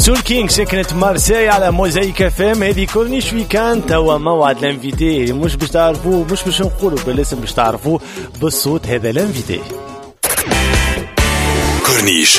سول كينغ سكنت مارسيل على موزايك فام. هذه كورنيش ويكاند توا موعد الانفيتي، مش باش تعرفوه، مش باش نقولوا بالاسم، باش تعرفوه بالصوت. هذا الانفيتي كورنيش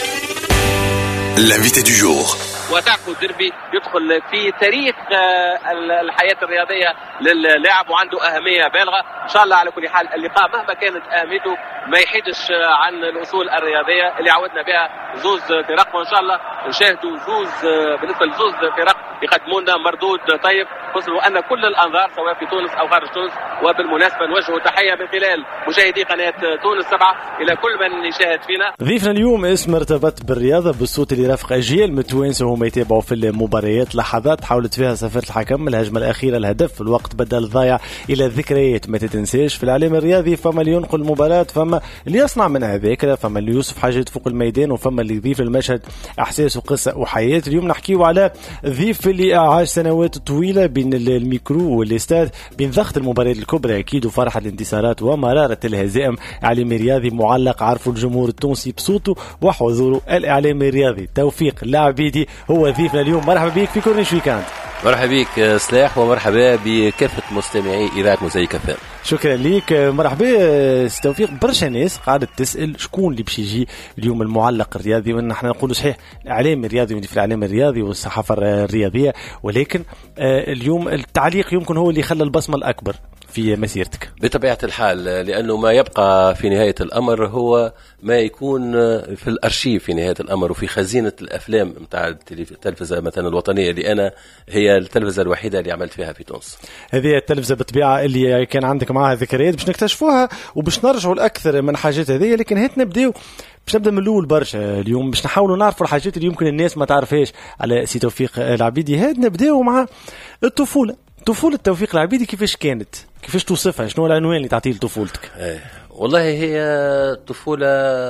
الانفيتي دو جور. وتعكو الدربي يدخل في تاريخ الحياة الرياضية للاعب وعنده أهمية بالغة إن شاء الله. على كل حال اللقاء مهما كانت أهميته ما يحيدش عن الأصول الرياضية اللي عودنا بها زوز فرق، وإن شاء الله نشاهدوا زوز بالنسبة لزوز فرق يقدمون لنا مردود طيب، خصوصا أن كل الأنظار سواء في تونس أو خارج تونس. وبالمناسبة نوجه تحية من خلال مشاهدي قناة تونس 7 إلى كل من يشاهد فينا. ضيفنا اليوم اسم ارتبط بالرياضة بالصوت اللي رافق أجيال من توانسة وهم يتابعوا في المباريات. لحظات حاولت فيها سفيرة الحكم، الهجمة الأخيرة الهدف، الوقت بدل ضايع إلى الذكريات ما تتنساش. في العالم الرياضي فما اللي ينقل المباراة، فما اللي يصنع منها ذاكرة، فما اللي يوصف حاجات فوق الميدان، وفما اللي يضيف للمشهد أحساس وقصة وحياة. اليوم نحكيو على ضيف اللي عاش سنوات طويلة بين الميكرو والاستاد، بين ضغط المباريات الكبرى أكيد وفرحة الانتصارات ومرارة الهزائم. إعلامي رياضي معلق عرفوا الجمهور التونسي بصوته وحضوره. الإعلامي الرياضي توفيق العبيدي هو ضيفنا اليوم. مرحبا بك في كورنيش ويكاند. مرحبا بك سلاح، ومرحبا بكافة مستمعي إذاعة موزايك فام. شكرا ليك. مرحبا توفيق. برشا ناس قاعدة تسأل شكون اللي باش يجي اليوم المعلق الرياضي، وإن احنا نقول صحيح الإعلام الرياضي في الإعلام الرياضي والصحافة الرياضية، ولكن اليوم التعليق يمكن هو اللي خلى البصمة الأكبر في مسيرتك. بطبيعة الحال، لأنه ما يبقى في نهاية الأمر هو ما يكون في الأرشيف في نهاية الأمر، وفي خزينة الأفلام متاع التلفزة مثلا الوطنية اللي أنا هي التلفزة الوحيدة اللي عملت فيها في تونس. هذه التلفزة بالطبيعة اللي كان عندك معها ذكريات باش نكتشفوها وباش نرجعوا لأكثر من حاجات هذه، لكن هات نبدأ من الأول برشا اليوم باش نحاولوا نعرفوا الحاجات اللي يمكن الناس ما تعرفهاش على سي توفيق العبيدي. هات نبدأ مع الطفولة. طفولة توفيق العبيدي كيفاش كانت؟ كيفاش توصفها؟ شنو العنوان اللي تعطيه لطفولتك؟ والله هي طفولة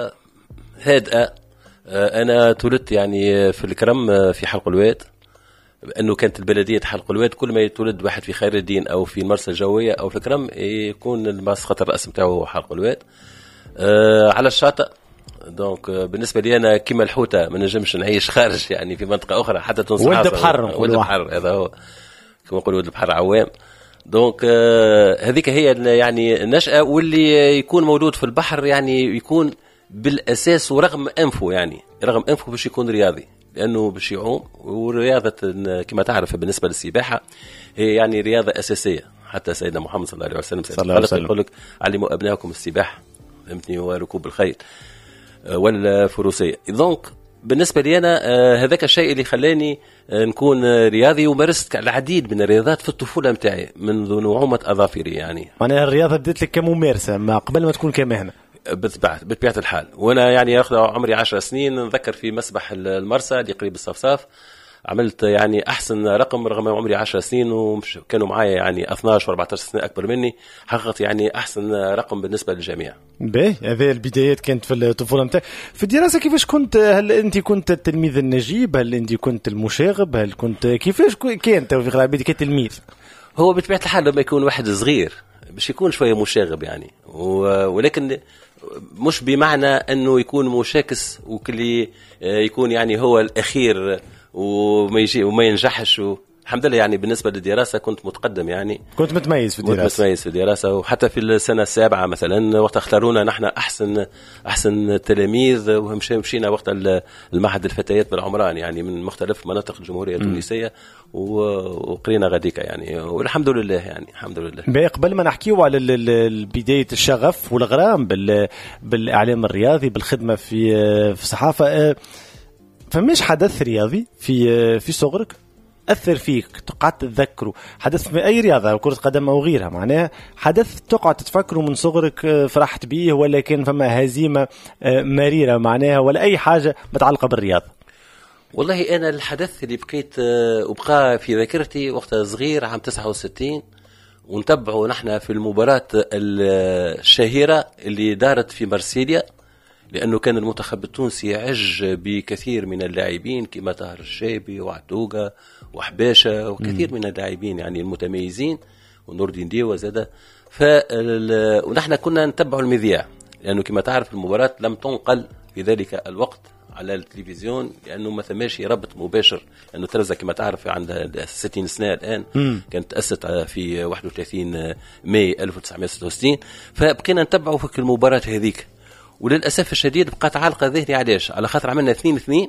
هادئة. أنا تولدت يعني في الكرم في حلق الواد، لأنه كانت البلدية حلق الواد كل ما يتولد واحد في خير الدين أو في المرسى الجوية أو في الكرم يكون المسقط الرأس متاعه هو حلق الواد على الشاطئ. دونك بالنسبة لي أنا كما الحوتة ما نجمش نعيش خارج يعني في منطقة أخرى حتى تونس. ولد بحر، ولد بحر، هذا هو كما نقول ولد بحر عوام. دونك هذيك هي يعني النشأة، واللي يكون مولود في البحر يعني يكون بالأساس ورغم أنفه، يعني رغم أنفه باش يكون رياضي، لأنه باش يعوم. والرياضة كما تعرف بالنسبة للسباحة هي يعني رياضة أساسية. حتى سيدنا محمد صلى الله عليه وسلم يقول لك علموا أبنائكم السباحة، فهمتني، وركوب الخيل والفروسية. دونك بالنسبة لي أنا هذاك الشيء اللي خلاني نكون رياضي، ومارست العديد من الرياضات في الطفولة متاعي منذ نعومة أظافري. يعني معناها الرياضة بدأت لك كممارسة ما قبل ما تكون كمهنة. بطبيعة الحال. وأنا يعني أخذ عمري 10 سنين نذكر في مسبح المرسى اللي قريب الصفصاف، عملت يعني أحسن رقم رغم عمري 10 سنين، وكانوا معايا يعني 12 و 14 سنة أكبر مني. حققت يعني أحسن رقم بالنسبة للجميع. باهي، هذه البدايات كانت في الطفولة متاعك. في الدراسة كيفاش كنت؟ هل أنت كنت التلميذ النجيب؟ هل أنت كنت المشاغب؟ هل كنت كيفاش كان توفيق العبيدي كتلميذ؟ هو بطبيعة الحال لما يكون واحد صغير باش يكون شوية مشاغب يعني، ولكن مش بمعنى أنه يكون مشاكس وكل يكون يعني هو الأخير وما ينجحش. الحمد لله يعني بالنسبة للدراسة كنت متقدم، يعني كنت متميز في الدراسة. وحتى في السنة السابعة مثلا وقت اختارونا نحن أحسن تلاميذ، ومشينا وقت المعهد الفتيات بالعمران يعني من مختلف مناطق الجمهورية التونسية، وقرينا غاديكا يعني، والحمد لله يعني الحمد لله. قبل ما نحكيو على بداية الشغف والغرام بالإعلام الرياضي بالخدمة في الصحافة، فماش حدث رياضي في صغرك أثر فيك قعدت تتذكره؟ حدث في أي رياضة، كرة قدم أو غيرها، معناه حدث تقعد تتفكره من صغرك فرحت بيه، ولا كان فما هزيمة مريرة معناها، ولا أي حاجة متعلقة بالرياضة؟ والله أنا الحدث اللي بقيت وبقى في ذاكرتي وقت صغير عام 69، ونتبعوا نحن في المباراة الشهيرة اللي دارت في مرسيليا، لأنه كان المنتخب التونسي يعج بكثير من اللاعبين كما طاهر الشابي وعتوقة وحباشة وكثير من اللاعبين يعني المتميزين، ونور الدين ديوة زادة. ونحن كنا نتبع المذياع، لأنه كما تعرف المباراة لم تنقل في ذلك الوقت على التلفزيون لانه ما ثماش ربط مباشر، لانه ترزا كما تعرف عندها 60 سنه الان. كانت تاسست في 31 ماي 1966. فبقينا نتبعوا في المباراه هذيك، وللاسف الشديد بقات عالقه ذهني. علاش؟ على خاطر عملنا 2-2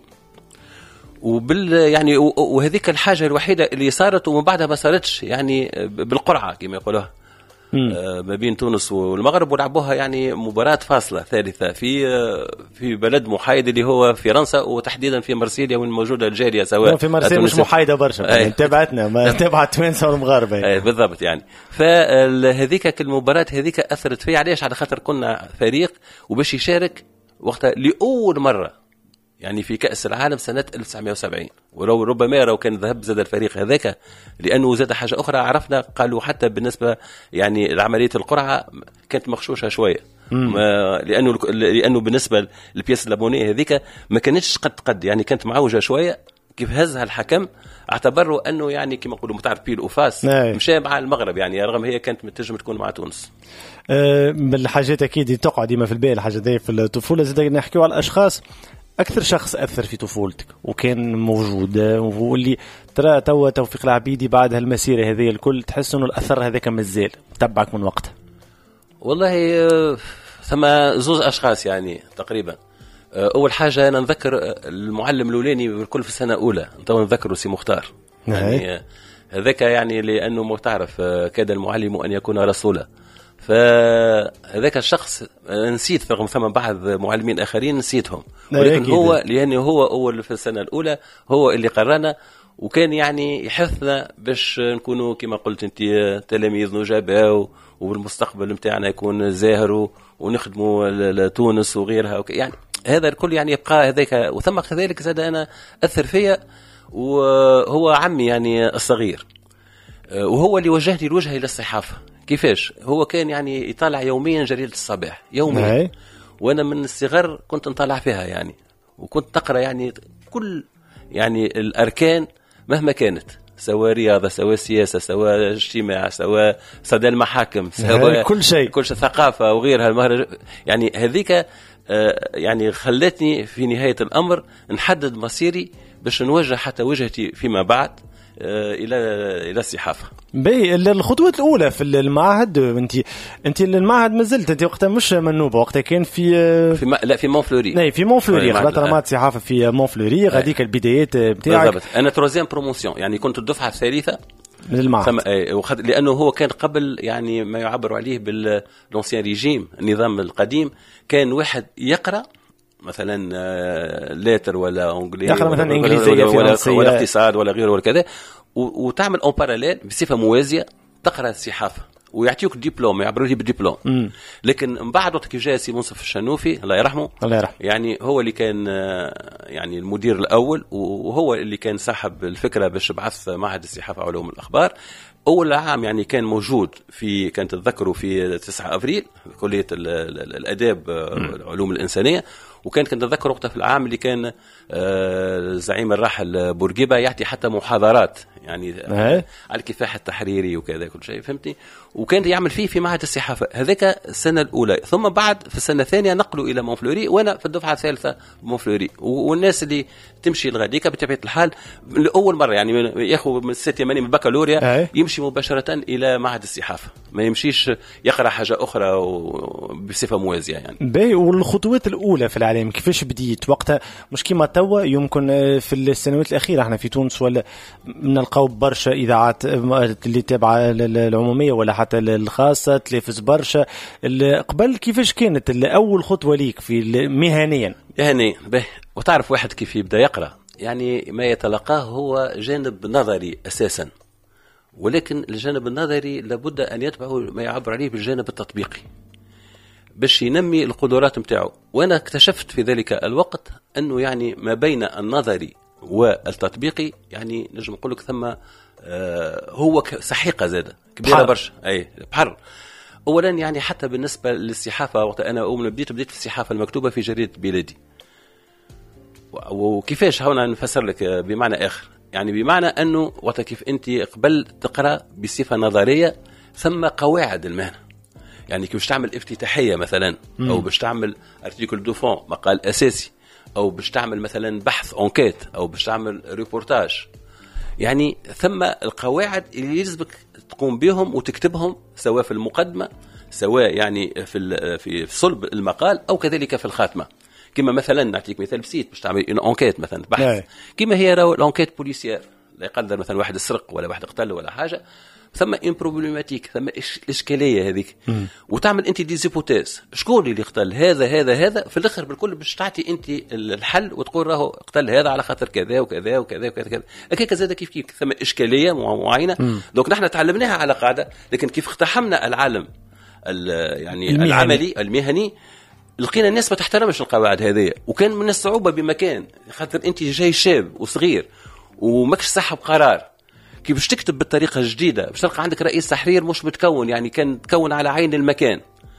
يعني وهذيك الحاجه الوحيده اللي صارت، ومن بعدها ما صارتش يعني بالقرعه كما يقولوها ما بين تونس والمغرب، ولعبوها يعني مباراة فاصلة ثالثة في بلد محايد اللي هو فرنسا، وتحديدا في مرسيليا وين موجودة الجالية سواء في مرسيليا مش محايدة برشا تبعتنا ما تبع توانسة والمغاربة بالضبط يعني. فهذيك المباراة هذيك أثرت فيها. علاش؟ على خاطر كنا فريق وباش يشارك وقتها لأول مرة يعني في كأس العالم سنة 1970، ولو ربما لو كان ذهب زاد الفريق هذاك، لأنه زاد حاجة أخرى عرفنا قالوا حتى بالنسبة يعني لعملية القرعة كانت مخشوشة شوية، لأنه بالنسبة للبياس اللابونية هذيك ما كانتش قد يعني كانت معوجة شوية. كيف هزها الحكم اعتبروا أنه يعني كما نقولوا متعرف بيل وفاس مشى مع المغرب، يعني رغم هي كانت متجم تكون مع تونس. من الحاجات أكيد تقع ديما في البال الحاجة دي في الطفولة. زاد نحكيو على الأشخاص أكثر شخص أثر في طفولتك وكان موجود واللي ترى توا توفيق العبيدي بعد هالمسيرة هذه الكل تحس إنه الأثر هذاك مازال تبعك من وقتها؟ والله ثم زوز أشخاص يعني تقريبا. أول حاجة أنا نذكر المعلم الأولاني بالكل في السنة الأولى، تو نذكره سي مختار يعني هذاك يعني لأنه ما تعرف كاد المعلم أن يكون رسولا. فهذاك الشخص نسيت رغم ثم بعض معلمين آخرين نسيتهم، ولكن هو لأنه هو أول في السنة الأولى هو اللي قررنا، وكان يعني يحثنا باش نكونوا كما قلت أنت تلاميذ نجباء، والمستقبل متاعنا يكون زاهر ونخدموا لتونس وغيرها يعني هذا الكل يعني يبقى هذاك. وثم كذلك زاد أنا أثر فيا وهو عمي يعني الصغير، وهو اللي وجهني الوجهة إلى الصحافة. كيفاش؟ هو كان يعني يطالع يوميا جريدة الصباح يوميا، وانا من الصغر كنت نطالع فيها يعني، وكنت تقرا يعني كل يعني الاركان مهما كانت، سواء رياضه سواء سياسه سواء اجتماع سواء صدى المحاكم سواء كل شيء ثقافه وغيرها يعني هذيك يعني خلتني في نهايه الامر نحدد مصيري باش نوجه حتى وجهتي فيما بعد الى الصحافه. باهي الخطوات الاولى في المعهد، انت المعهد ما زلت انت وقتها مش منوبه، وقتها كان في مونفلوري. لا في مونفلوري خلاص رمات صحافه في مونفلوري. غاديك البدايات بتاعك بالضبط. انا تروزيام بروموسيون يعني كنت الدفعه الثالثه من المعهد، لانه هو كان قبل يعني ما يعبر عليه باللونسيان ريجيم النظام القديم، كان واحد يقرا مثلا لاتر ولا انجليزي يقرا مثلا انجليزيه ولا اقتصاد ولا غيره ولا كذا، وتعمل اون باراليل بصفه موازيه تقرا الصحافه ويعطيوك دبلوم يعبروا لي بالدبلوم. لكن من بعد وقت كي جاء سي منصف الشنوفي الله يرحمه يعني هو اللي كان يعني المدير الاول، وهو اللي كان صاحب الفكره باش بعث معهد الصحافه وعلوم الاخبار. اول عام يعني كان موجود في كانت تذكروا في 9 ابريل كليه الاداب والعلوم الانسانيه، وكان نتذكر وقتها في العام اللي كان الزعيم الراحل بورقيبة يعطي حتى محاضرات يعني على الكفاح التحريري وكذا كل شيء فهمتني، وكان يعمل فيه في معهد الصحافة هذاك السنة الأولى. ثم بعد في السنة الثانية نقلوا إلى مونفلوري، وأنا في الدفعة الثالثة مونفلوري. والناس اللي تمشي لغاديك بطبيعة الحال لأول مرة يعني ياخذ من 6 من البكالوريا يمشي مباشرة إلى معهد الصحافة، ما يمشيش يقرأ حاجة أخرى بصفة موازية يعني. باهي والخطوات الأولى في العالم كيفاش بديت وقتها؟ مش كيما توا يمكن في السنوات الأخيرة احنا في تونس ولا نلقاو برشا إذاعات اللي تابعة العمومية ولا حتى الخاصة تلفز برشا. قبل كيفاش كانت أول خطوة ليك في مهنيا؟ باهي وتعرف واحد كيف يبدأ يقرأ يعني ما يتلقاه هو جانب نظري أساسا، ولكن الجانب النظري لابد أن يتبعه ما يعبر عليه بالجانب التطبيقي باش ينمي القدرات متاعه. وأنا اكتشفت في ذلك الوقت أنه يعني ما بين النظري والتطبيقي يعني نجم نقول لك ثم هو سحيقة زادة كبيرة برشا. أي بحر. أولا يعني حتى بالنسبة للصحافة وقت أنا أول ما بديت الصحافة المكتوبة في جريدة بلادي. وكيفاش هنا نفسر لك بمعنى آخر، يعني بمعنى أنه وقت كيف أنت قبل تقرأ بصفة نظرية ثم قواعد المهنة، يعني كيف تعمل افتتاحية مثلا أو باش تعمل ارتيكل دو فون مقال أساسي او باش تعمل مثلا بحث انكيت او باش تعمل ريبورتاج. يعني ثم القواعد اللي يلزمك تقوم بهم وتكتبهم سواء في المقدمه سواء يعني في صلب المقال او كذلك في الخاتمه. كما مثلا نعطيك مثال بسيط باش تعمل انكيت مثلا بحث كما هي راهو الانكيت بوليسيير، لا يقدر مثلا واحد سرق ولا واحد اقتل ولا حاجه، ثم ان بروبليماتيك، ثم الاشكاليه هذيك، وتعمل انت دي زيبوتيز شكون اللي قتل هذا في الاخر بالكل باش تعطي انت الحل وتقول راهو قتل هذا على خاطر كذا وكذا وكذا وكذا. هكاك زاد كيف ثم اشكاليه معينه. دونك نحن تعلمناها على قاعده، لكن كيف اقتحمنا العالم يعني العملي المهني لقينا الناس ما تحترمش القواعد هذه، وكان من الصعوبه بمكان خاطر انت جاي شاب وصغير وماكش صاحب قرار كيف باش تكتب بالطريقه الجديده، باش تلقى عندك رئيس تحرير مش متكون، يعني كان تكون على عين المكان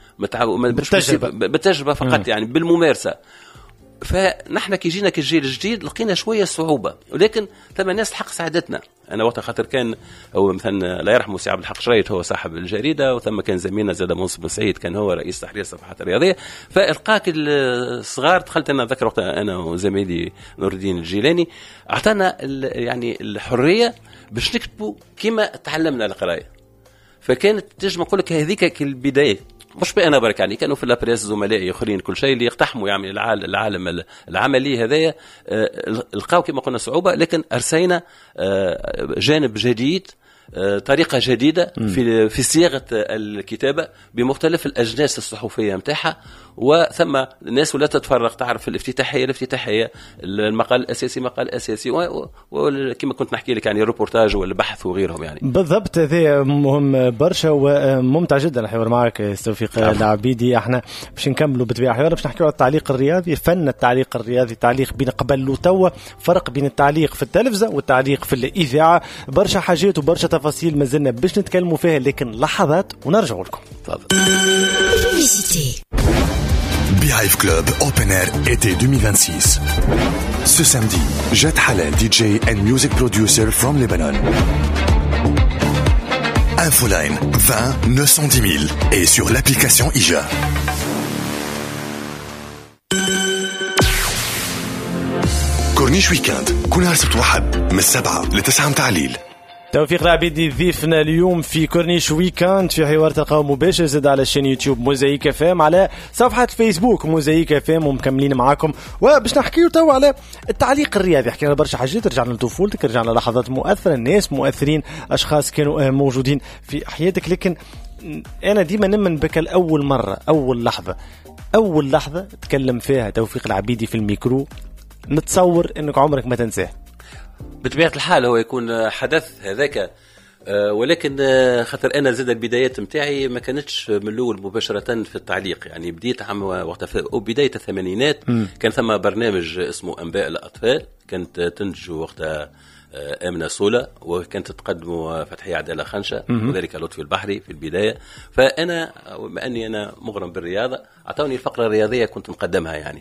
بالتجربه فقط يعني بالممارسه. فنحن كي جينا كالجيل الجديد لقينا شويه صعوبه، ولكن ثم الناس الحق ساعدتنا. انا وقتها خاطر كان هو مثلا لا يرحمه سي عبد الحق شريط هو صاحب الجريده، وثم كان زميلنا زاد منصف بن سعيد كان هو رئيس تحرير الصفحات الرياضيه. فالقاك الصغار دخلت انا ذكر وقتها انا وزميلي نور الدين الجيلاني، اعطانا يعني الحريه باش نكتبوا كما تعلمنا القرايه. فكانت تجمع نقول لك هذيك البدايه، مش بأنا برك يعني كانوا في لابريس زملائي اخرين كل شيء اللي يقتحموا يعني العالم العملي هذايا، لقاو كما قلنا صعوبه، لكن ارسينا جانب جديد، طريقه جديده في صياغه الكتابه بمختلف الاجناس الصحفيه نتاعها. وثم الناس ولا تتفرق تعرف الافتتاحيه المقال الاساسي مقال اساسي، وكما كنت نحكي لك يعني الريبورتاج والبحث وغيرهم. يعني بالضبط هذا مهم برشا وممتع جدا الحوار معك توفيق العبيدي. احنا باش نكملوا بطبيعه الحوار باش نحكيوا على التعليق الرياضي، فن التعليق الرياضي، تعليق بين قبل وتوا، فرق بين التعليق في التلفزه والتعليق في الاذاعه، برشا حاجات وبرشا تفاصيل مازلنا باش نتكلموا فيها، لكن لحظات ونرجعوا لكم. تفضل. Beehive Club Open Air été 2026. Ce samedi, Jad Halal, DJ and music producer from Lebanon. Infoline 20 910 000 et sur l'application IJA. كورنيش ويكاند كل نهار سبت واحد من 7 ل 9 متاع الليل. توفيق العبيدي ضيفنا اليوم في كورنيش ويكاند في حوار تلقاو مباشر زاد على الشان يوتيوب موزايك FM، على صفحة الفيسبوك موزايك FM، ومكملين معاكم وباش نحكيو تو على التعليق الرياضي. حكينا برشا حاجات، رجعنا لطفولتك، رجعنا لحظات مؤثرة، الناس مؤثرين، أشخاص كانوا موجودين في حياتك. لكن أنا ديما نمن بك الأول مرة، أول لحظة تكلم فيها توفيق العبيدي في الميكرو، نتصور أنك عمرك ما تنساه. بطبيعة الحال هو يكون حدث هذاك، ولكن خاطر أنا زاد البدايات متاعي ما كانتش من الأول مباشرة في التعليق. يعني بديت عام وقتها في بداية الثمانينات كان ثم برنامج اسمه أنباء الأطفال، كانت تنتج وقتها آمنة سولا، وكانت تقدم فتحية عدالة خنشة وذلك لطفي البحري في البداية. فأنا بما أني أنا مغرم بالرياضة أعطوني الفقرة الرياضية كنت مقدمها يعني.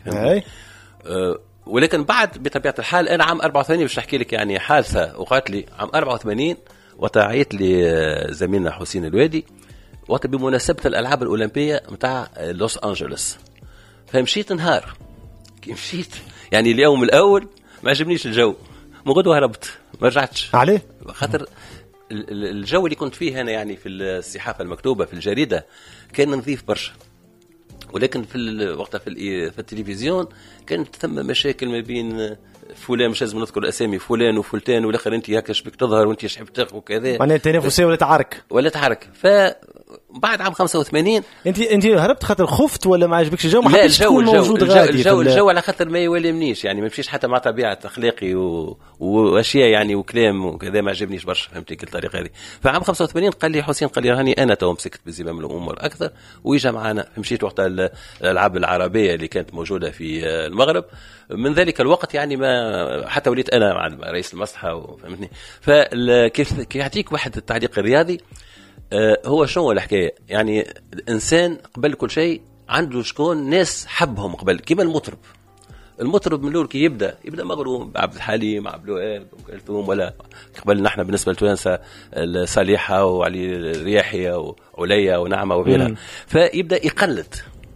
ولكن بعد بطبيعة الحال أنا عام 84 باش نحكي لك يعني حادثة وقعت لي عام 84 وتعيت لي زميلنا حسين الوادي وقت بمناسبة الألعاب الأولمبية متاع لوس أنجلوس. فمشيت نهار كي مشيت يعني اليوم الأول ما عجبنيش الجو، مغدوة هربت ما رجعتش. عليه؟ خاطر الجو اللي كنت فيه أنا يعني في الصحافة المكتوبة في الجريدة كان نظيف برشا، ولكن في وقتها في التلفزيون كانت ثم مشاكل ما بين فلان، مش لازم نذكر اسامي، فلان وفلتان، والاخر انت هكاش بك تظهر وانت شحب تاخذ وكذا، معناها التنافسيه ولا تعارك. فبعد عام 85 انت هربت خاطر خفت ولا ما عجبكش الجو؟ ما حبيتش تكون موجود غادي الجو على خاطر ما يولمنيش يعني، ما مشيش حتى مع طبيعه اخلاقي واشياء يعني وكلام وكذا ما عجبنيش برشا، فهمتك الطريقه هذه. فعام 85 قال لي حسين، قال لي هاني انا تو مسكت بزمام الامور اكثر ويجا معنا. مشيت وقتها الالعاب العربيه اللي كانت موجوده في المغرب. من ذلك الوقت يعني ما حتى وليت انا مع رئيس المصلحه، فهمتني. فكيف يعطيك واحد التعليق الرياضي هو شنو الحكايه يعني؟ الانسان قبل كل شيء عنده شكون ناس حبهم قبل، كيما المطرب من الاول كي يبدا مغروم بعبد الحليم مع عبد الوهاب وكلثوم، ولا قبل نحن بالنسبه لتوانسه صالحه وعلي الرياحيه وعليا ونعمه وغيرها. فيبدا يقلد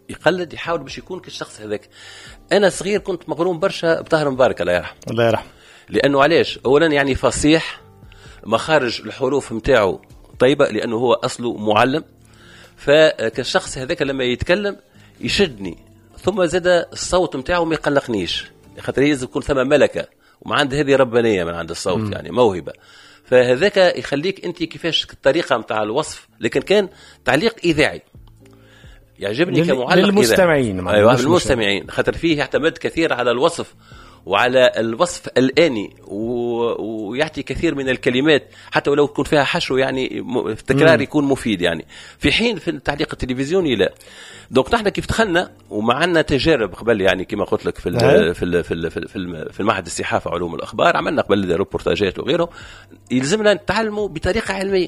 يقلد يحاول باش يكون كالشخص هذاك. انا صغير كنت مغروم برشا بطاهر مبارك الله يرحمه. الله يرحمه. لانه علاش؟ اولا يعني فصيح، مخارج الحروف نتاعو طيبه لانه هو اصله معلم، فكالشخص هذاك لما يتكلم يشدني. ثم زاد الصوت نتاعو ما يقلقنيش، خاطر يلزم يكون ثم ملكه وما عند هذه ربانيه من عند الصوت يعني موهبه. فهذاك يخليك انت كيفاش الطريقه نتاع الوصف، لكن كان تعليق اذاعي يعجبني كمعلق للمستمعين. ايوه للمستمعين، خاطر فيه يعتمد كثير على الوصف وعلى الوصف الآني ويعطي كثير من الكلمات حتى ولو يكون فيها حشو يعني التكرار يكون مفيد يعني، في حين في التعليق التلفزيوني لا. دونك نحن كيف دخلنا ومعنا تجارب قبل يعني كما قلت لك في المعهد الصحافة علوم الأخبار، عملنا قبل روبورتاجات وغيره، يلزمنا نتعلموا بطريقة علمية.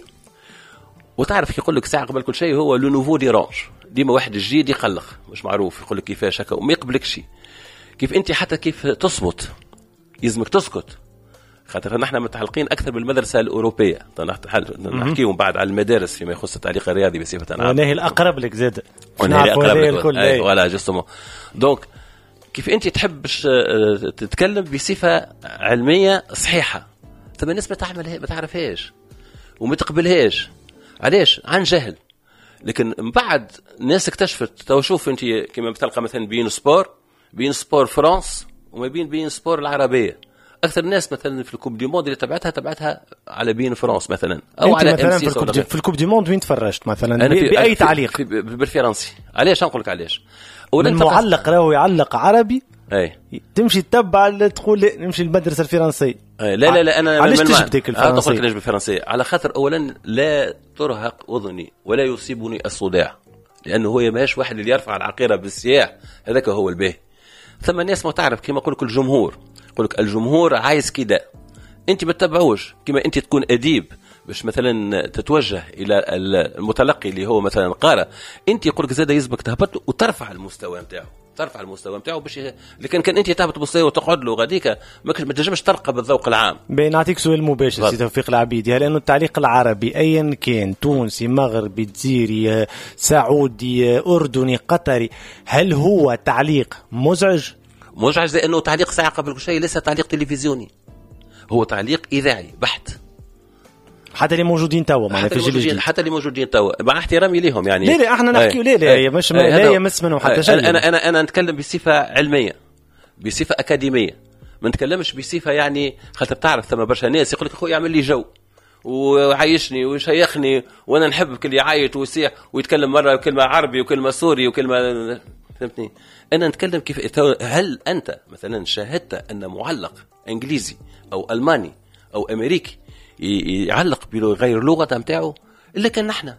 وتعرف يقول لك ساعة قبل كل شيء هو لو نوفو ديرانج، ديما واحد جديد يقلق مش معروف، يقول لك كيفاش هكا وما يقبلكش. كيف انت حتى كيف تصمت يلزمك تسكت، خاطر نحن متعلقين اكثر بالمدرسه الاوروبيه. نحكيهم بعد على المدارس فيما يخص التعليق الرياضي بصفه عامه، ونهي الاقرب لك زاد ونهي الاقرب لك ولا جسمه. دونك كيف انت تحب تتكلم بصفه علميه صحيحه، ثم الناس ما تعرفهاش وما تقبلهاش. علاش؟ عن جهل. لكن من بعد الناس اكتشفت، تو شوف انت كما بتلقى مثلا بين سبور فرنسا وما بين سبور العربيه. اكثر الناس مثلا في الكوب دي موند اللي تبعتها على بين فرنسا مثلا، او على مثلا في الكوب دي موند وين تفرجت مثلا باي تعليق بالفرنسي. علاش نقول لك علاش؟ المعلق راهو يعلق عربي، اي تمشي تتبع تقول نمشي المدرسه الفرنسيه. لا انا علاش تجبدك الفرنسيه؟ نقول لك بالفرنسيه على خاطر اولا لا ترهق اذني ولا يصيبني الصداع، لانه هو ماهيش واحد اللي يرفع العقيره بالسياح، هذاك هو الباهي. ثم الناس ما تعرف كما يقول لك الجمهور، يقول لك الجمهور عايز كده، انت ما تتبعوش. كما انت تكون اديب باش مثلا تتوجه الى المتلقي اللي هو مثلا قارئ، انت يقول لك زاد يسبق تهبط وترفع المستوى نتاعو باش لكن كان انت تهبط مستوى وتقعد له غاديك ما تنجمش ترقى بالذوق العام. نعطيك سؤال مباشر سي توفيق العبيدي، لانه التعليق العربي ايا كان تونسي مغربي جزيري سعودي اردني قطري، هل هو تعليق مزعج لانه تعليق ساعه قبل كل شيء ليس تعليق تلفزيوني، هو تعليق اذاعي بحت. حتى اللي موجودين توا معنا في الجيل الجديد، حتى اللي موجودين توا مع احترامي لهم يعني لا احنا نحكيو لا مش لا يمس منهم حتى شيء. انا نتكلم بصفه علميه بصفه اكاديميه، ما نتكلمش بصفه يعني خاطر تعرف ثم برشا ناس يقول لك اخويا يعمل لي جو وعايشني ويشيخني وانا نحب كل يعيط ويصيح ويتكلم مره كلمه عربي وكلمه سوري وكلمه، فهمتني؟ انا نتكلم كيف. هل انت مثلا شاهدت ان معلق انجليزي او الماني او امريكي يعلق بغير لغه نتاعو؟ الا كان نحن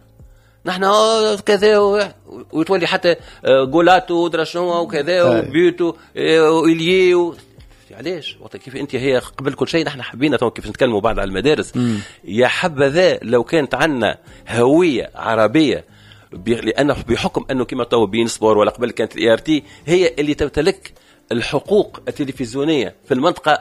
كذا وتولي حتى جولاتو درا شنو وكذا وبيوتو وإليو. علاش؟ وقت كيف انت هي قبل كل شيء نحن حبينا كيف نتكلموا بعد على المدارس. يا حبذا لو كانت عندنا هويه عربيه، لانه بحكم انه كما تو بين سبور ولا قبل كانت الاي ار تي هي اللي تمتلك الحقوق التلفزيونيه في المنطقه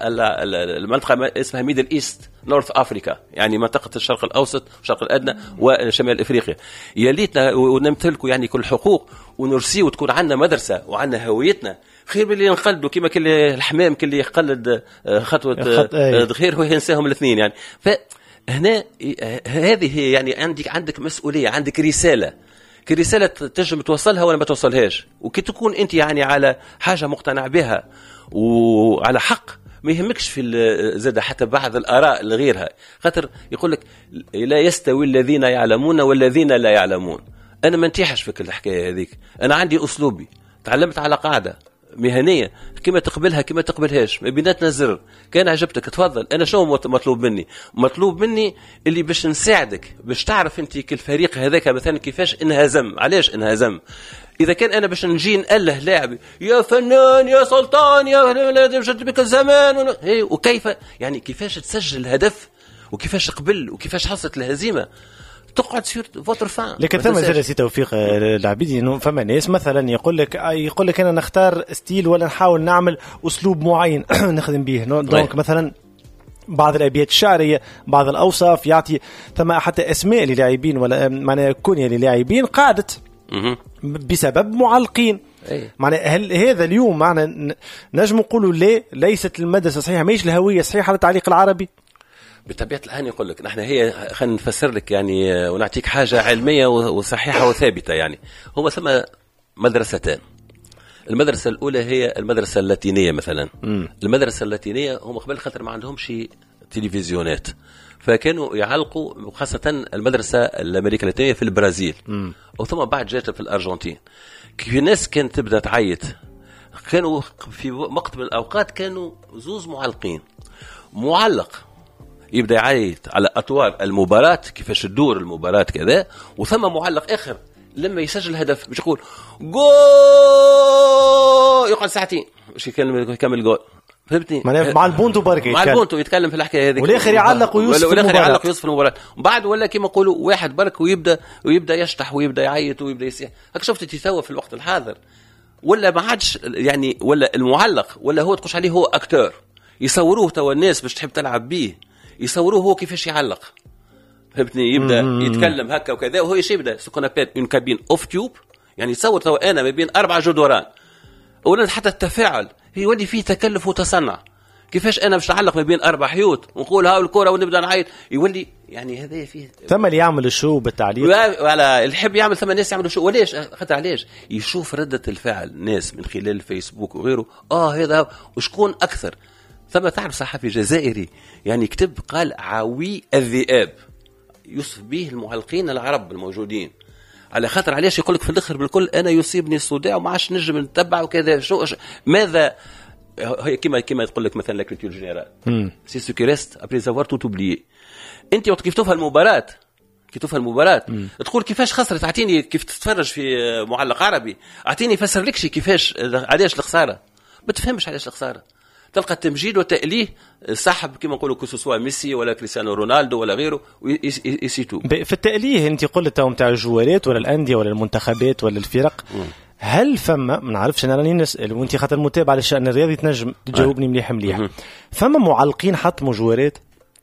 اسمها ميدل ايست نورث افريكا، يعني منطقه الشرق الاوسط والشرق الادنى وشمال افريقيا. يا ليتنا ونمتلكوا يعني كل الحقوق ونرسي وتكون عندنا مدرسه وعندنا هويتنا، خير من اللي نقلدوا كما كل الحمام كل اللي يقلد خطوه خير هو ينساهم الاثنين يعني. فهنا هذه هي يعني عندك مسؤوليه، عندك رساله تنجم توصلها ولا ما توصلهاش. وكي تكون انت يعني على حاجه مقتنع بها وعلى حق، ما يهمكش في زاد حتى بعض الاراء لغيرها، خاطر يقول لك لا يستوي الذين يعلمون والذين لا يعلمون. انا ما نتيحش في كل الحكايه هذيك، انا عندي اسلوبي، تعلمت على قاعده مهنيه كما تقبلها كما تقبلهاش، ما بيناتنا زر. كان عجبتك تفضل. انا شو مطلوب مني اللي باش نساعدك باش تعرف انت كل فريق هذاك مثلا كيفاش انهزم. علاش انهزم؟ اذا كان انا باش نجي نأله لاعب يا فنان يا سلطان يا جد بك الزمان وكيف يعني كيفاش تسجل الهدف وكيفاش قبل وكيفاش حصلت الهزيمه، تقعد سير فوتر فان. لكن ثم زال سي توفيق العبيدي انه فما ناس مثلا يقول لك انا نختار ستيل ولا نحاول نعمل اسلوب معين نخدم به. دونك مثلا بعض الابيات الشعريه، بعض الاوصاف يعطي ثم حتى اسماء للاعبين ولا معناها كونيا للاعبين قعدت بسبب معلقين. معنى هل هذا اليوم معنى نجم نقولوا ليست المدرسة صحيحة، ماهيش الهوية صحيحة على التعليق العربي؟ بطبيعة الحال يقول لك نحن هي خلينا نفسر لك يعني ونعطيك حاجة علمية وصحيحة وثابتة. يعني هو ثم مدرستان. المدرسة الأولى هي المدرسة اللاتينية مثلا. المدرسة اللاتينية هم قبل خاطر ما عندهمش تلفزيونات، فكانوا يعلقوا خاصة المدرسة الأمريكا اللاتينية في البرازيل، وثم بعد جات في الأرجنتين. كيف الناس كانت تبدأ تعيط، كانوا في وقت من الأوقات كانوا زوز معلقين، معلق يبدأ يعيط على أطوار المباراة كيفاش تدور المباراة كذا، وثم معلق آخر لما يسجل هدف مش يقول جول يقعد ساعتين مش يكمل جول. فهمتني؟ مع البونتو بركة مع البونتو يتكلم في الحكايه هذيك، والاخر يعلق ويوصف المباراه بعد ولا كما يقولوا واحد برك ويبدا يشطح ويبدا يعيط ويبدا يصيح. هاك شفت تتوا في الوقت الحاضر ولا ما عادش يعني، ولا المعلق ولا هو تقولش عليه هو اكتور، يصوروه توا الناس باش تحب تلعب به، يصوروه هو كيفاش يعلق. فهمتني؟ يبدا يتكلم هكا وكذا، وهو ايش يبدا سكونابيت اون كابين اوف تيوب، يعني يصور توا انا ما بين 4 جدران، اولا حتى التفاعل يولي فيه تكلف وتصنع. كيفاش انا باش نعلق ما بين 4 حيوت ونقول هاو الكره ونبدا نعيط، يولي يعني هذا فيه ثم اللي يعمل الشو بالتعليق ولا الحب يعمل ثم الناس يعملوا شو. وليش؟ خاطر علاش يشوف ردة الفعل الناس من خلال الفيسبوك وغيره. هذا وشكون اكثر. ثم تعرف صحفي جزائري يعني كتب قال عوي الذئاب، يوصف به المعلقين العرب الموجودين، على خاطر علاش يقول لك في الاخر بالكل انا يصيبني الصداع وما عادش نجم نتبع وكذا. ماذا هي كما تقول لك مثلا لاكريتور جينيرال سي سو كي ريست ابري سافوار تو توبليي. انت وقت كيف تفهم المباراه تقول كيفاش خسرت، اعطيني كيف تتفرج في معلق عربي، اعطيني فسر لكش كيفاش علاش الخساره، ما تفهمش علاش الخساره. تلقى التمجيد والتأليه سحب كما نقولوا كسوسوا ميسي ولا كريستيانو رونالدو ولا غيره ويسيتو. في التأليه انت قلت نتاع الجوالات ولا الأندية ولا المنتخبات ولا الفرق، هل فما ما نعرفش انا راني نسال وانت خاطر متابع للشأن الرياضي تنجم تجاوبني مليح فما معلقين حطموا جوارات؟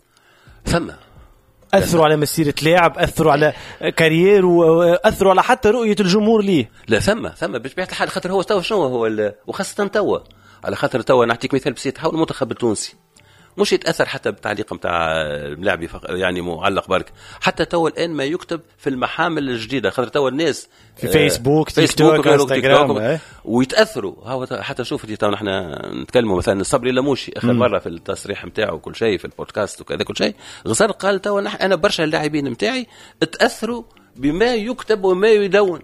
فما اثروا على مسيره لاعب، اثروا على كارير، واثروا على حتى رؤيه الجمهور ليه. لا ثم بطبيعه الحال خاطر هو تو شنو هو وخاصه تو على خاطر تو نعطيك مثال بسيط. حول المنتخب التونسي مش يتاثر حتى بالتعليق نتاع اللاعب يعني معلق برك، حتى تو الان ما يكتب في المحامل الجديده خاطر تو الناس في فيسبوك تيك توك انستغرام ويتاثروا. حتى شوف تو نحن نتكلموا مثلا الصبري لموشي اخر مره في التصريح نتاعه وكل شيء في البودكاست وكذا كل شيء غزر قال تو انا برشا اللاعبين نتاعي تاثروا بما يكتب وما يدون.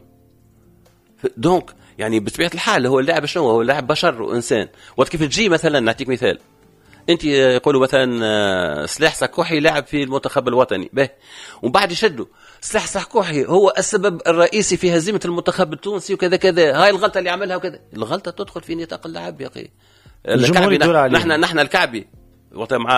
دونك يعني بطبيعه الحال هو اللاعب شنو هو اللاعب بشر وانسان. وقت كيف تجي مثلا نعطيك مثال، انت يقولوا مثلا سلاح سكوحي لاعب في المنتخب الوطني به ومن بعد يشدوا سلاح سكوحي هو السبب الرئيسي في هزيمه المنتخب التونسي وكذا كذا، هاي الغلطه اللي عملها وكذا. الغلطه تدخل في نطاق اللاعب يا اخي. الكعبي نحن الكعبي وقت مع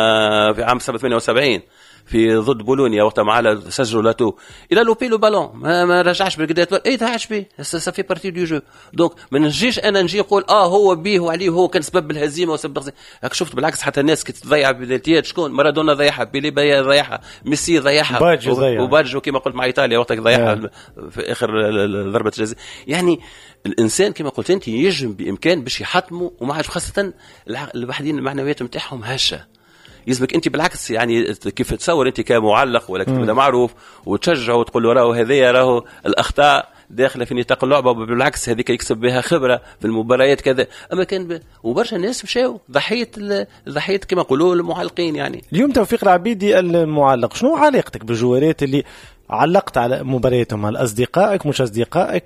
في عام 78 في ضد بولونيا وقت مع سجلوا لاتو الى لو بيلو بالون ما رجعش بالقدات اي تاعش بيه سا بارتي دو جو. دونك ما نجيش انا نجي نقول هو بيه وعليه هو كان سبب الهزيمه وسبب هاك. شفت بالعكس حتى الناس كي تضيع بلاتيات شكون مارادونا ضيعها، بيلي ضيعها، ميسي ضيعها، وباجو كما قلت مع ايطاليا وقتك ضيعها في اخر ضربه جزاء. يعني الانسان كما قلت انت يجم بامكان باش يحطموا وما عادش خاصه الوحدين المعنويات نتاعهم هشه. يلزمك انت بالعكس يعني كيف تصور انت كمعلق ولا كتبدا معروف وتشجع وتقول له راهو هذايا راهو الاخطاء داخله في نطاق اللعبه، بالعكس هذيك يكسب بها خبره في المباريات كذا. اما كان وبرشا ناس مشاو ضحيه كما يقولوا المعلقين. يعني اليوم توفيق العبيدي المعلق، شنو علاقتك بالجوارات اللي علقت على مبارياتهم؟ هل أصدقائك مش أصدقائك؟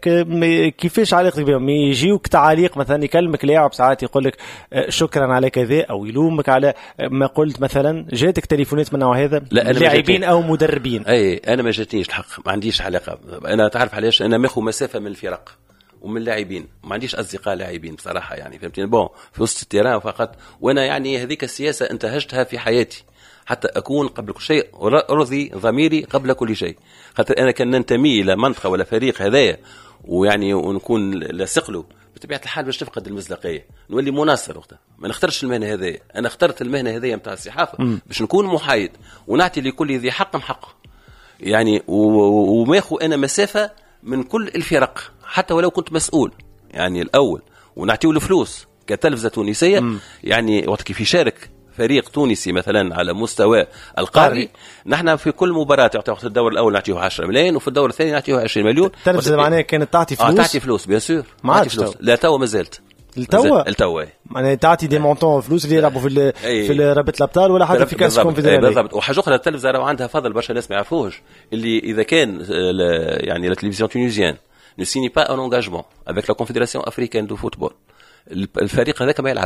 كيفاش علاقتك بهم؟ يجيوك تعاليق مثلا يكلمك لاعب ساعات يقول لك شكرا على كذا أو يلومك على ما قلت مثلا. جاتك تليفونات من نوع هذا؟ لاعبين أو مدربين؟ أي أنا ما جاتنيش الحق، ما عنديش علاقة. أنا تعرف علاش أنا ماخذ مسافة من الفرق ومن اللاعبين، ما عنديش أصدقاء لاعبين بصراحة. يعني فهمتني في وسط التيران فقط. وأنا يعني هذيك السياسة انتهجتها في حياتي حتى أكون قبل كل شيء أرضي ضميري قبل كل شيء. خاطر أنا كان ننتمي إلى منطقة ولا فريق هذايا ويعني ونكون لاصق له بطبيعة الحال باش تفقد المصداقية نولي مناصر وقتها. ما نختارش المهنة هذيا، أنا اخترت المهنة هذيا متاع الصحافة باش نكون محايد ونعطي لكل ذي حق حقه. يعني وماخو أنا مسافة من كل الفرق حتى ولو كنت مسؤول يعني الاول ونعطيه له فلوس كتلفزه تونسيه يعني وقت كيف يشارك فريق تونسي مثلا على مستوى القاري، نحن في كل مباراه تعطي في الدور الاول نعطيه 10 ملايين وفي الدور الثاني نعطيه 20 مليون. التلفزه معناها كانت تعطي فلوس؟ تعطي فلوس بيان سور، ما عادش لا توا ما زالت التوا يعني تعطي دي مونطون فلوس اللي يلعبوا في رابطه الابطال ولا حتى في كاس الكونفدراليه. بالضبط. وحاجه اخرى التلفزه راه عندها فضل برشا ناس ما يعرفوش، اللي اذا كان يعني لا تلفزيون تونيزيان ne signe pas un engagement avec la Confédération africaine de football الفريق هذاك ما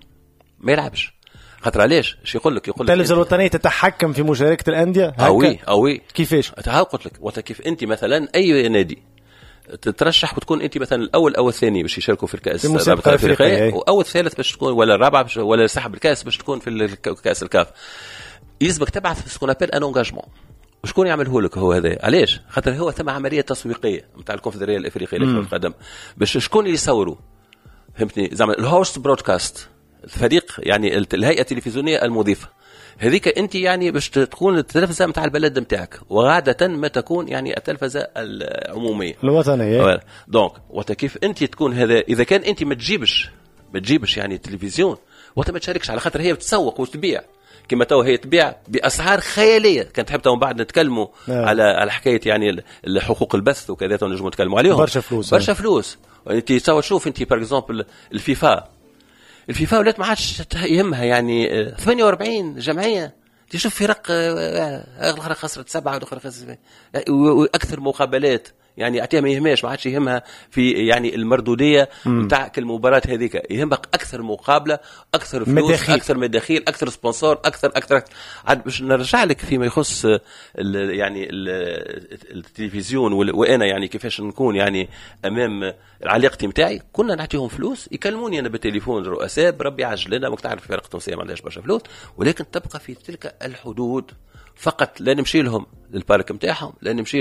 يلعبش خاطر علاش اش يقول لك التلفزه الوطنيه تتحكم في مشاركه الانديه اوي كيفاش قلت لك وقت كيف انت مثلا اي نادي تترشح وتكون انت مثلا الاول او الثاني باش يشاركوا في الكاس الرابطه الافريقيه او الثالث باش تكون ولا الرابع ولا سحب الكاس باش تكون في الكاس الكاف، يلزمك تبعث سكون ابل ان انجاجمون. وشكون يعمله لك هو هذا؟ علاش؟ خاطر هو ثم عمليه تسويقيه نتاع الكونفدراليه الافريقيه لكره القدم باش شكون اللي يصوروا، فهمتني؟ زعما الهوست برودكاست الفريق يعني الهيئه التلفزيونيه المضيفه هذيك انت يعني باش تكون التلفزه نتاع البلد نتاعك، وعاده ما تكون يعني التلفزه العموميه الوطنيه. دونك وقت كيف انت تكون هذا، اذا كان انت ما تجيبش يعني التلفزيون وقت ما تشاركش على خاطر هي بتسوق وتبيع كما تو هي تبيع باسعار خياليه. كانت حتى من بعد نتكلموا على حكايه يعني حقوق البث وكذا نجموا نتكلموا عليهم برشا فلوس. انت تشوف انت باغ اكزومبل الفيفا ولات ما عادش يهمها يعني 48 جمعيه تشوف فرق الاخرى خسرت 7 والاخرى خسرت واكثر مقابلات يعني اعطيها ما يهمهاش، ما عادش يهمها في يعني المردوديه نتاع كل مباراه هذيك، يهمك اكثر مقابله اكثر فلوس اكثر مداخيل اكثر سبونسور اكثر عاد باش نرجع لك فيما يخص يعني التلفزيون وانا يعني كيفاش نكون يعني امام علاقتي نتاعي. كنا نعطيهم فلوس يكلموني انا بالتليفون الرؤساء بربي عجل لنا، ما تعرف فرق تونسيه ما عندهاش برشا فلوس، ولكن تبقى في تلك الحدود فقط. لا نمشي لهم للبارك نتاعهم، لا نمشي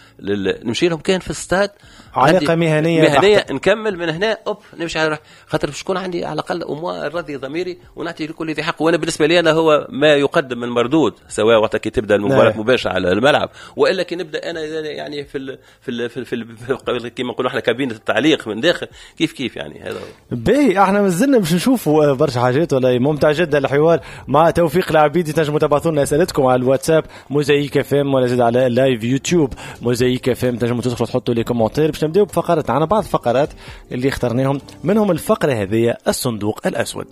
لهم كان في الاستاد علاقه مهنيه نكمل من هنا نمشي على خاطر باش تكون عندي على الاقل راضي ضميري ونعطي لكل ذي حق. وانا بالنسبه لي انا هو ما يقدم من مردود سواء وقت كي تبدا المباراه مباشره على الملعب والا كي نبدا انا يعني في كما نقولوا احنا كابينه التعليق من داخل كيف يعني هذا باهي. احنا مازلنا باش نشوفوا برشا حاجات ولا ممتع جدا الحوار مع توفيق العبيدي. تنجموا تبعثوا لنا اسئلتكم على الواتساب موزايك اف ام ولا زيد على اللايف يوتيوب موزايك اف ام. تنجموا تدخلوا تحطوا لي كومنتير باش نبداو بفقرات. عنا بعض الفقرات اللي اخترناهم منهم الفقره هذه الصندوق الاسود.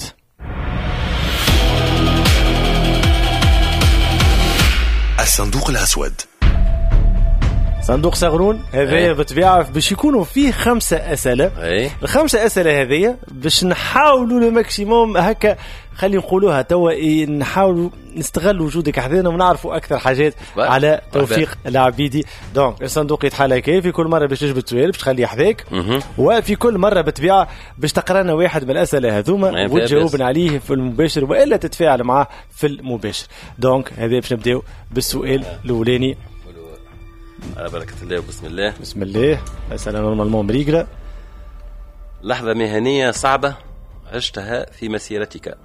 الصندوق الاسود صندوق صغرون هذايا بطبيعه باش يكونوا فيه 5 اسئله. ال5 اسئله هذيا باش نحاولوا الماكسيموم هكا خلي نقولوها توا نحاولوا نستغل وجودك حذانا ونعرفوا اكثر حاجات على توفيق العبيدي. دونك الصندوق يتحل كيف في كل مره باش تجبد سؤال باش تخليه حذاك وفي كل مره بالطبيعه باش تقرانا واحد من الاسئله هذوما وتجاوبنا عليه في المباشر والا تتفاعل معه في المباشر. دونك هذا باش نبداو بالسؤال الاولاني على بركة الله وبسم الله. بسم الله. أسأل نورمالمون بريقرة. لحظة مهنية صعبة عشتها في مسيرتك.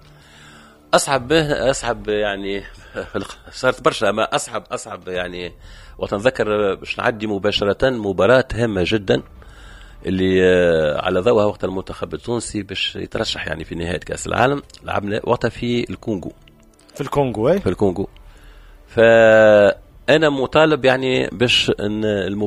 أصعب يعني صارت برشا ما أصعب يعني وتنذكر باش نعدي مباشرة مباراة هامة جدا اللي على ضوءها وقت المنتخب التونسي باش يترشح يعني في نهاية كأس العالم. لعبنا وقتها في الكونغو. في الكونغو فأنا مطالب يعني باش